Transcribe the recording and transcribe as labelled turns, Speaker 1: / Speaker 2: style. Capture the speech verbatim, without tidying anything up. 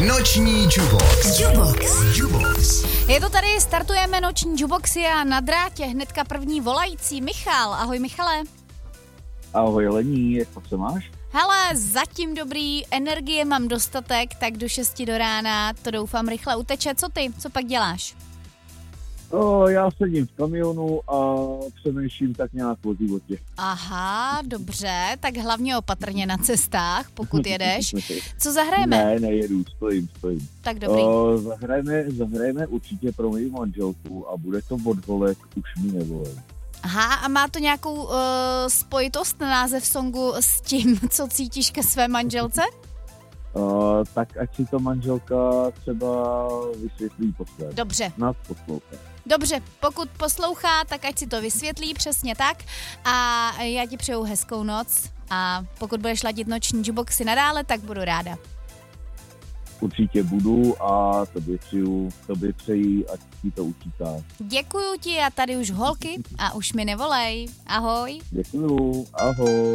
Speaker 1: Noční Jubox. Jubox. Jubox.
Speaker 2: Je to tady, startujeme Noční Juboxy a na drátě hnedka první volající Michal. Ahoj Michale.
Speaker 3: Ahoj Lení, jak se máš?
Speaker 2: Hele, zatím dobrý, energie mám dostatek, tak do šesti do rána to doufám rychle uteče. Co ty? Co pak děláš?
Speaker 3: O, já sedím v kamionu a přemýšlím tak nějak o životě.
Speaker 2: Aha, dobře, tak hlavně opatrně na cestách, pokud jedeš. Co zahrajeme?
Speaker 3: Ne, nejedu, stojím, stojím.
Speaker 2: Tak dobrý.
Speaker 3: O, zahrajeme, zahrajeme určitě pro moji manželku a bude to od volek Už mi nevolej.
Speaker 2: Aha, a má to nějakou uh, spojitost na název songu s tím, co cítíš ke své manželce?
Speaker 3: Uh, tak ať si to manželka třeba vysvětlí posled.
Speaker 2: Dobře.
Speaker 3: Nás poslouchá.
Speaker 2: Dobře, pokud poslouchá, tak ať si to vysvětlí, přesně tak. A já ti přeju hezkou noc a pokud budeš ladit Noční Juboxy nadále, tak budu ráda.
Speaker 3: Určitě budu a tobě přeju, tobě přeji, ať ti to učítá.
Speaker 2: Děkuju ti a tady už holky a už mi nevolej. Ahoj.
Speaker 3: Děkuju, ahoj.